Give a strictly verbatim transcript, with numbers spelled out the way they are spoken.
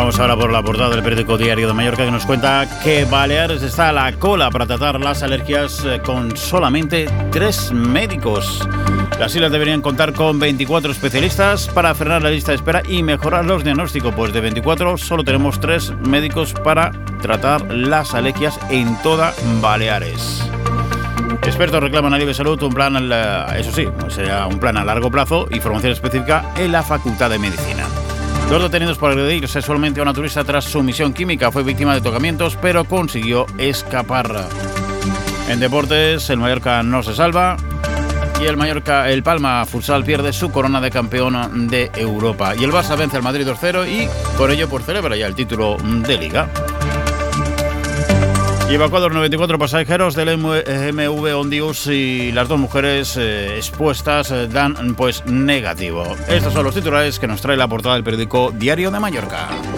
Vamos ahora por la portada del periódico Diario de Mallorca, que nos cuenta que Baleares está a la cola para tratar las alergias con solamente tres médicos. Las islas deberían contar con veinticuatro especialistas para frenar la lista de espera y mejorar los diagnósticos, pues de veinticuatro solo tenemos tres médicos para tratar las alergias en toda Baleares. Expertos reclaman a Libre Salud un plan, eso sí, será un plan a largo plazo y formación específica en la Facultad de Medicina. Dos detenidos por agredir sexualmente a una turista tras su misión química. Fue víctima de tocamientos, pero consiguió escapar. En deportes, el Mallorca no se salva y el Mallorca, el Palma Futsal pierde su corona de campeón de Europa. Y el Barça vence al Madrid dos cero y por ello pues celebra ya el título de Liga. Y evacuados noventa y cuatro pasajeros del M V Ondius y las dos mujeres eh, expuestas eh, dan pues negativo. Estos son los titulares que nos trae la portada del periódico Diario de Mallorca.